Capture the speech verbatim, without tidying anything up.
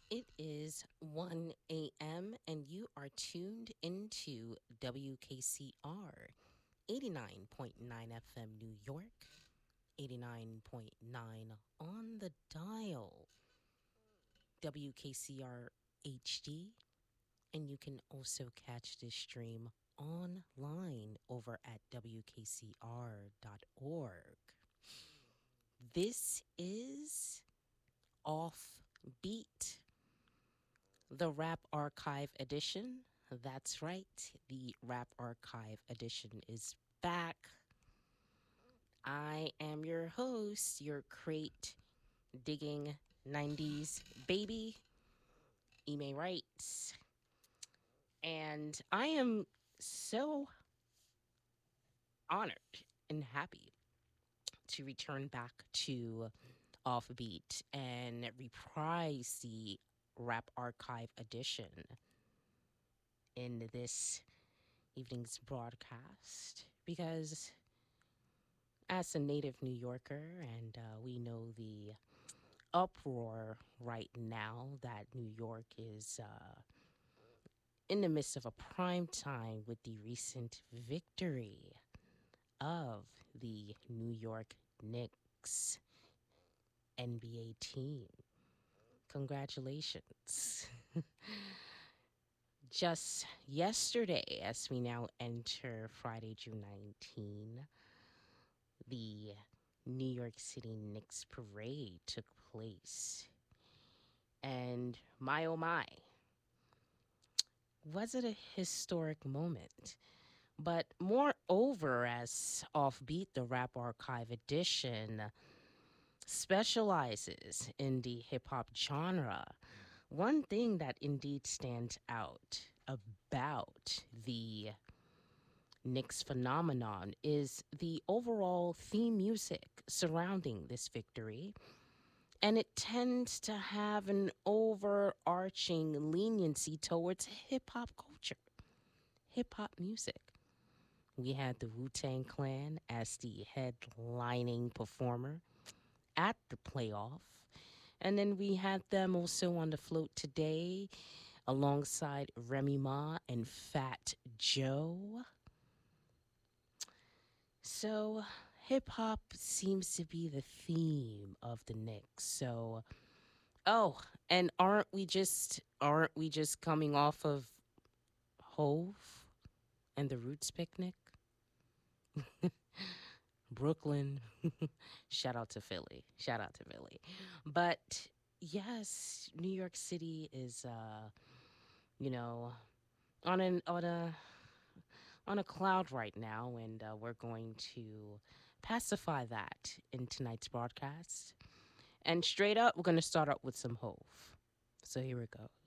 It is one a.m. and you are tuned into W K C R eighty-nine point nine F M New York, eighty-nine point nine on the dial, W K C R H D, and you can also catch this stream online over at w k c r dot org. This is Offbeat, the Rap Archive Edition. That's right, the Rap Archive Edition is back. I am your host, your crate digging nineties baby, Ime Wright. And I am so honored and happy to return back to Offbeat and reprise the Rap Archive Edition in this evening's broadcast because, as a native New Yorker, and uh, we know the uproar right now that New York is uh, in the midst of a prime time with the recent victory of the New York Knicks N B A team. Congratulations. Just yesterday, as we now enter Friday, June nineteenth, the New York City Knicks parade took place. And my oh my, was it a historic moment? But moreover, as Offbeat, the Rap Archive Edition specializes in the hip hop genre, one thing that indeed stands out about the Knicks phenomenon is the overall theme music surrounding this victory. And it tends to have an overarching leniency towards hip hop culture, hip hop music. We had the Wu Tang Clan as the headlining performer at the playoff. And then we had them also on the float today alongside Remy Ma and Fat Joe. So hip hop seems to be the theme of the Knicks. So, oh, and aren't we just aren't we just coming off of Hove and the Roots picnic? Brooklyn. Shout out to Philly. Shout out to Philly. But yes, New York City is uh, you know, on an on a on a cloud right now, and uh, we're going to pacify that in tonight's broadcast. And straight up, we're going to start up with some Hove. So here it goes.